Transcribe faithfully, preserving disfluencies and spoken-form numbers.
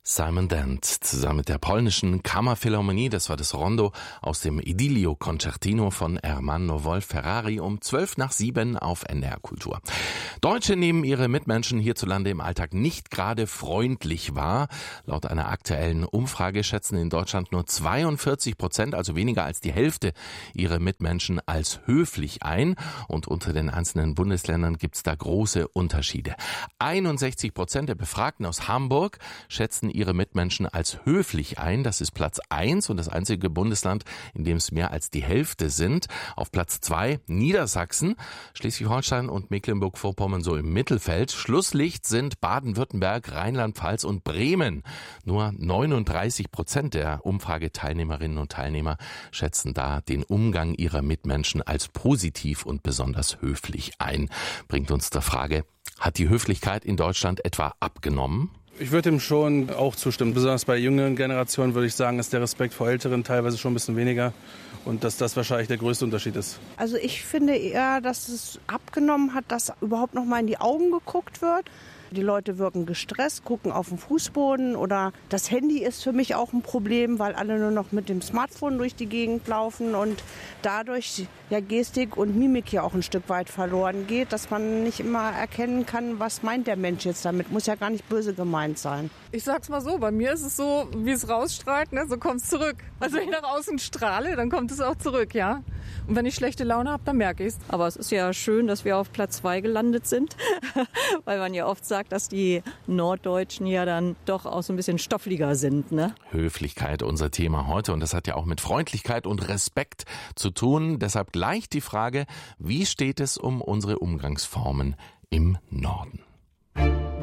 Simon Dent zusammen mit der polnischen Kammerphilharmonie, das war das Rondo aus dem Idilio Concertino von Ermanno Wolf-Ferrari um zwölf nach sieben auf N D R Kultur. Deutsche nehmen ihre Mitmenschen hierzulande im Alltag nicht gerade freundlich wahr. Laut einer aktuellen Umfrage schätzen in Deutschland nur zweiundvierzig Prozent, also weniger als die Hälfte, ihre Mitmenschen als höflich ein. Und unter den einzelnen Bundesländern gibt es da große Unterschiede. einundsechzig Prozent der Befragten aus Hamburg schätzen ihre Mitmenschen als höflich ein. Das ist Platz eins und das einzige Bundesland, in dem es mehr als die Hälfte sind. Auf Platz zwei Niedersachsen, Schleswig-Holstein und Mecklenburg-Vorpommern so im Mittelfeld. Schlusslicht sind Baden-Württemberg, Rheinland-Pfalz und Bremen. Nur neununddreißig Prozent der Umfrageteilnehmerinnen und Teilnehmer schätzen da den Umgang ihrer Mitmenschen als positiv und besonders höflich ein. Bringt uns zur Frage, hat die Höflichkeit in Deutschland etwa abgenommen? Ich würde ihm schon auch zustimmen. Besonders bei jüngeren Generationen würde ich sagen, ist der Respekt vor Älteren teilweise schon ein bisschen weniger und dass das wahrscheinlich der größte Unterschied ist. Also ich finde eher, dass es abgenommen hat, dass überhaupt noch mal in die Augen geguckt wird. Die Leute wirken gestresst, gucken auf den Fußboden oder das Handy ist für mich auch ein Problem, weil alle nur noch mit dem Smartphone durch die Gegend laufen und dadurch ja Gestik und Mimik ja auch ein Stück weit verloren geht, dass man nicht immer erkennen kann, was meint der Mensch jetzt damit. Muss ja gar nicht böse gemeint sein. Ich sag's mal so, bei mir ist es so, wie es rausstrahlt, ne, so kommt es zurück. Also wenn ich nach außen strahle, dann kommt es auch zurück, ja. Und wenn ich schlechte Laune habe, dann merke ich es. Aber es ist ja schön, dass wir auf Platz zwei gelandet sind, weil man ja oft sagt, dass die Norddeutschen ja dann doch auch so ein bisschen stoffliger sind, ne? Höflichkeit, unser Thema heute. Und das hat ja auch mit Freundlichkeit und Respekt zu tun. Deshalb gleich die Frage, wie steht es um unsere Umgangsformen im Norden?